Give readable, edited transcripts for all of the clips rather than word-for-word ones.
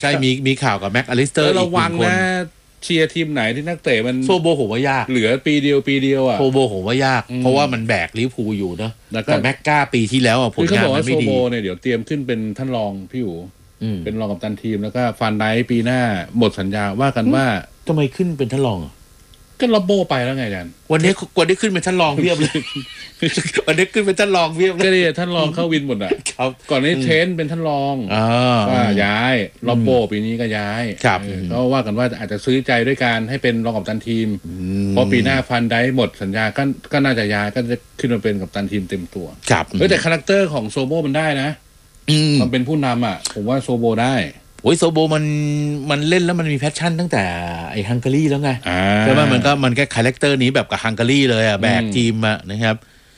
ใช่มีข่าวกับแม็กอลิสเตอร์อีกระวังนะเชียร์ทีมไหนที่นักเตะมันโซโบผมว่ายากเหลือปีเดียวอ่ะโซโบผมว่ายากเพราะว่ามันแบกลิเวอร์พูลอยู่เนาะแต่แม็กก้าปีที่แล้วผลงานมันไม่ดีโซโบเนี่ยเดี๋ยวเตรียมขึ้นเป็นท่านรองพี่อู๋เป็นรองกัปตันทีมแล้วก็ฟันไดปีหน้าหมดสัญญาว่ากันว่าทำไมขึ้นเป็นท่านรองก็ล็อบโบไปแล้วไงอาจารย์วันนี้ขึ้นเป็นท่านรองเพียบเลยวันนี้ขึ้นเป็นท่านรองเพียบเลยก็นี่ท่านรองเข้าวินหมดอ่ะก่อนนี้เชนเป็นท่านรองว่าย้ายล็อบโบปีนี้ก็ย้ายก็ว่ากันว่าอาจจะซื้อใจด้วยการให้เป็นรองกัปตันทีมพอปีหน้าฟันไดหมดสัญญาก็น่าจะย้ายก็จะขึ้นมาเป็นกัปตันทีมเต็มตัวแต่คาแรคเตอร์ของโซโบมันได้นะมันเป็นผู้นำอ่ะผมว่าโซโบได้โอ้ยโซโบมันเล่นแล้วมันมีแพชชั่นตั้งแต่ไอ้ฮังการีแล้วไงใช่ไหมมันก็คาแรคเตอร์นี้แบบกับฮังการีเลยอ่ะแบกทีมอ่ะนะครับ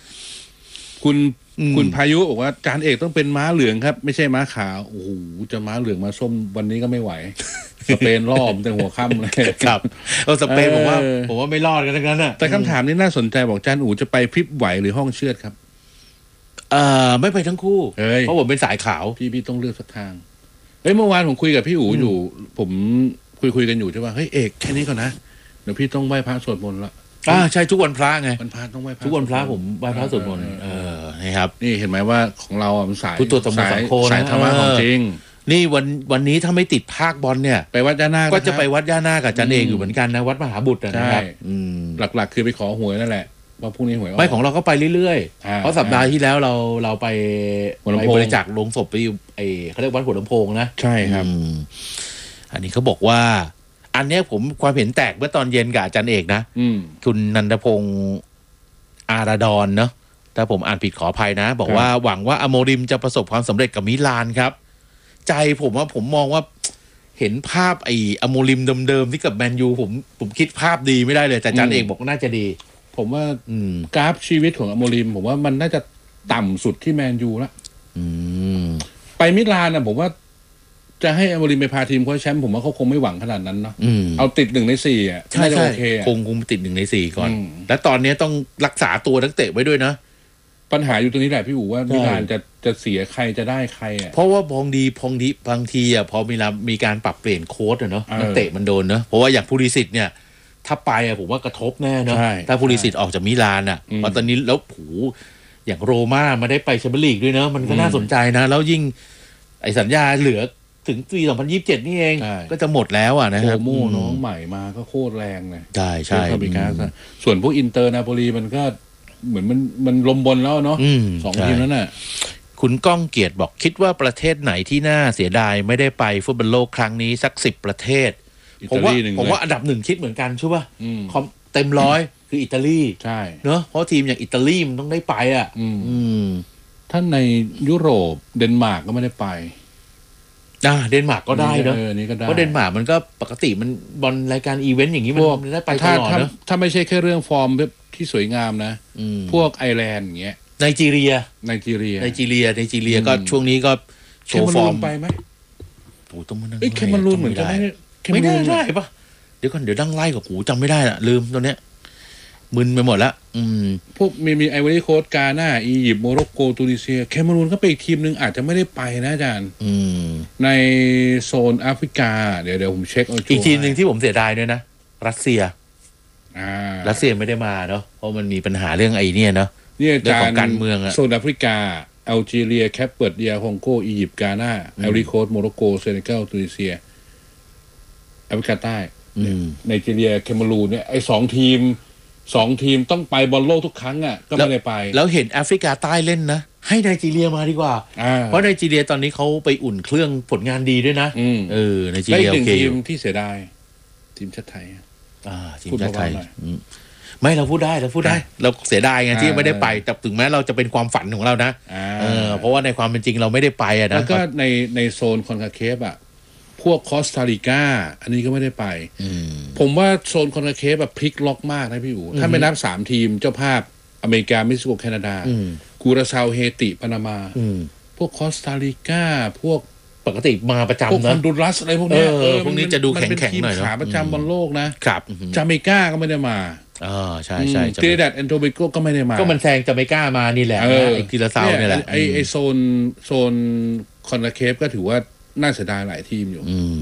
คุณพายุบอกว่าจานเอกต้องเป็นม้าเหลืองครับไม่ใช่ม้าขาวโอ้โหจะม้าเหลืองมาส้มวันนี้ก็ไม่ไหวสเปนรอบแต่หัวค่ำเลยครับสเปนผมว่าไม่รอดกันทั้งนั้นอ่ะแต่คำถามนี้น่าสนใจบอกจานอู๋จะไปพริบไหวหรือห้องเชือดครับไม่ไปทั้งคู่เพราะผมเป็นสายขาวพี่ต้องเลือกสักทางเมื่อวานผมคุยกับพี่อู๋อยู่ผมคุยกันอยู่ใช่ป่ะเฮ้ยเอกแค่นี้ก่อนนะเดี๋ยวพี่ต้องไหว้พระสวดมนต์ละใช่ทุกวันพระไงวันพระต้องไหว้พระทุกวันพระผมไหว้พระสวดมนต์นะครับนี่เห็นไหมว่าของเรามันสายพุทโธธรรมสังโฆสายธรรมะของจริงนี่วันนี้ถ้าไม่ติดภาคบอลเนี่ยไปวัดย่านาคก็จะไปวัดย่านาคกับจันเอกอยู่เหมือนกันนะวัดมหาบุตรนะครับหลักๆคือไปขอหวยนั่นแหละว่าพรุ่งนี้หวยไม่ของเราก็ไปเรื่อยๆเพราะสัปดาห์ที่แล้วเราไปบริจาคโลงศพไปเขาเรียกวัดหัวลำโพงนะใช่ครับอันนี้เขาบอกว่าอันนี้ผมความเห็นแตกเมื่อตอนเย็นกับอาจารย์เอกนะคุณนันทพงศ์อาราดอนเนาะถ้าผมอ่านผิดขออภัยนะบอกว่าหวังว่าอโมริมจะประสบความสำเร็จกับมิลานครับใจผมมองว่าเห็นภาพอโมริมเดิมๆที่กับแมนยูผมคิดภาพดีไม่ได้เลยแต่อาจารย์เอกบอกน่าจะดีผมว่ากราฟชีวิตของอโมริมผมว่ามันน่าจะต่ำสุดที่แมนยูละไปมิลานนะผมว่าจะให้อโมริมไปพาทีมคว้าแชมป์ผมว่าเขาคงไม่หวังขนาดนั้นเนาะเอาติด1 ใน 4อ่ะใช่โอเคคงติด1 ใน 4ก่อนและตอนนี้ต้องรักษาตัวนักเตะไว้ด้วยนะปัญหาอยู่ตรงนี้แหละพี่อู๋ว่ามิลานจะเสียใครจะได้ใครอ่ะเพราะว่าบางทีอ่ะพอมีการปรับเปลี่ยนโค้ชอ่ะเนาะนักเตะมันโดนเนาะเพราะว่าอย่างพูลิซิตเนี่ยถ้าไปอ่ะผมว่ากระทบแน่เนาะถ้าพูลิซิตออกจากมิลานอ่ะเพราะตอนนี้แล้วอย่างโรม่ามาได้ไปแชมเปี้ยนลีกด้วยเนาะมันก็น่าสนใจนะแล้วยิ่งไอ้สัญญาเหลือถึงปี2027นี่เองก็จะหมดแล้วอ่ะนะครับโมน้องใหม่มาก็โคตรแรงเลยใช่ส่วนพวกอินเตอร์นาโปลีมันก็เหมือนมันลมบนแล้วเนาะ2 ทีมนั้นน่ะคุณก้องเกียรติบอกคิดว่าประเทศไหนที่น่าเสียดายไม่ได้ไปฟุตบอลโลกครั้งนี้สัก10 ประเทศผมว่าอันดับ1คิดเหมือนกันใช่ป่ะเต็ม100คืออิตาลีใช่เนอะเพราะทีมอย่างอิตาลีมันต้องได้ไปอ่ะท่านในยุโรปเดนมาร์กก็ไม่ได้ไปเดนมาร์กก็ได้เนอะเพราะเดนมาร์กมันก็ปกติมันบอลรายการอีเวนต์อย่างนี้มันได้ไปตลอดนะถ้าไม่ใช่แค่เรื่องฟอร์มที่สวยงามนะพวกไอร์แลนด์อย่างเงี้ยไนจีเรียก็ช่วงนี้ก็โชว์ฟอร์มไปไหมโอ้ต้องมานั่งเคมารูนเหมือนจะไม่ได้ปะเดี๋ยวนั่งไล่กับหูจำไม่ได้ละลืมตัวเนี้ยมึนไปหมดละพวกมีไอวอรี่โคสต์กาน่าอียิปต์โมร็อกโกตูนิเซียแคเมรูนก็ไปอีกทีมนึงอาจจะไม่ได้ไปนะอาจารย์ในโซนแอฟริกาเดี๋ยวผมเช็คอีกทีมนึงที่ผมเสียดายด้วยนะรัสเซียไม่ได้มาเนาะเพราะมันมีปัญหาเรื่องไอ้นี่เนาะเรื่องของการเมืองอะโซนแอฟริกาแอลจีเรียแคปเปิร์ดเดียคองโกอียิปต์กาน่าไอวอรี่โคสต์โมร็อกโกเซเนกัลตูนิเซียแอฟริกาใต้ไนจีเรียแคเมรูนเนี่ยไอ้2 ทีมต้องไปบอลโลกทุกครั้งอ่ะก็ไม่ได้ไปแล้วเห็นแอฟริกาใต้เล่นนะให้ไนจีเรียมาดีกว่าเพราะไนจีเรียตอนนี้เขาไปอุ่นเครื่องผลงานดีด้วยนะไนจีเรียโอเคทีมที่เสียดายทีมชาติไทยทีมชาติไทยไม่เราพูดได้เราเสียดายไงที่ไม่ได้ไปแต่ถึงแม้เราจะเป็นความฝันของเรานะเพราะว่าในความเป็นจริงเราไม่ได้ไปอ่ะนะแล้วก็ในโซนคอนคาเคฟอ่ะพวกคอสตาริกาอันนี้ก็ไม่ได้ไปผมว่าโซนคอนคาเคฟแบบพลิกล็อกมากนะพี่อู๋ถ้าไม่นับ3 ทีมเจ้าภาพอเมริกาเม็กซิโกแคนาดากูราซาวเฮติปานามาพวกคอสตาริกาพวกปกติมาประจำนะพวกฮอนดูรัสอะไรพวกนี้พวกนี้จะดูแข็งๆหน่อยขาประจำบอลโลกนะครับจาเมกาก็ไม่ได้มาใช่ตรินิดัดแอนโทเบโกก็ไม่ได้มาก็มันแซงจาเมกามานี่แหละไอ้กิราซาวนี่แหละไอ้โซนคอนคาเคฟก็ถือว่าน่าเสียดายหลายทีมอยู่